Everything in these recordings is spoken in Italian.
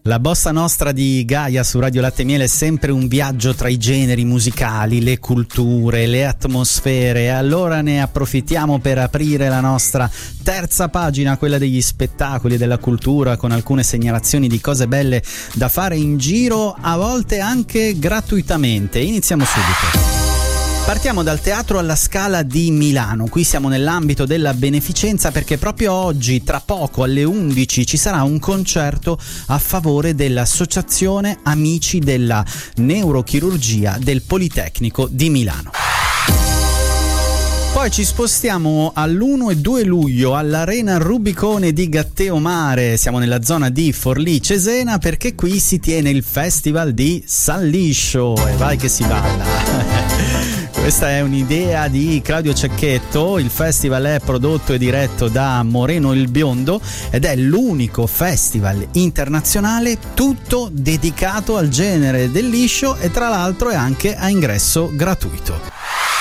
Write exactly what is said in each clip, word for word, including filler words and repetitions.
La bossa nostra di Gaia su Radio Latte e Miele è sempre un viaggio tra i generi musicali, le culture, le atmosfere, e allora ne approfittiamo per aprire la nostra terza pagina, quella degli spettacoli e della cultura, con alcune segnalazioni di cose belle da fare in giro, a volte anche gratuitamente. Iniziamo subito. Partiamo dal Teatro alla Scala di Milano. Qui siamo nell'ambito della beneficenza, perché proprio oggi, tra poco alle undici, ci sarà un concerto a favore dell'Associazione Amici della Neurochirurgia del Politecnico di Milano. Poi ci spostiamo all'primo e due luglio all'Arena Rubicone di Gatteomare. Siamo nella zona di Forlì Cesena, perché qui si tiene il Festival di San Liscio e vai che si balla. Questa è un'idea di Claudio Cecchetto. Il festival è prodotto e diretto da Moreno il Biondo ed è l'unico festival internazionale tutto dedicato al genere del liscio, e tra l'altro è anche a ingresso gratuito.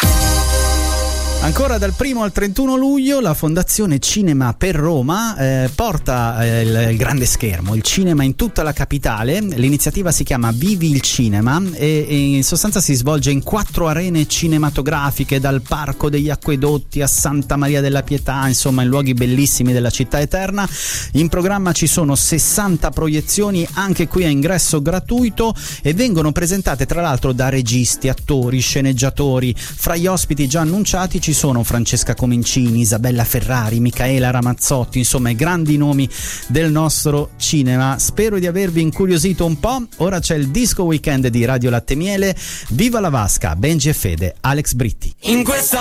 Ancora dal primo al trentuno luglio la Fondazione Cinema per Roma eh, porta eh, il, il grande schermo, il cinema in tutta la capitale. L'iniziativa si chiama Vivi il Cinema e, e in sostanza si svolge in quattro arene cinematografiche, dal Parco degli Acquedotti a Santa Maria della Pietà, insomma in luoghi bellissimi della città eterna. In programma ci sono sessanta proiezioni, anche qui a ingresso gratuito, e vengono presentate tra l'altro da registi, attori, sceneggiatori. Fra gli ospiti già annunciati ci sono Francesca Comencini, Isabella Ferrari, Micaela Ramazzotti, insomma i grandi nomi del nostro cinema. Spero di avervi incuriosito un po'. Ora c'è il Disco Weekend di Radio Latte e Miele. Viva la Vasca, Benji e Fede, Alex Britti. In questa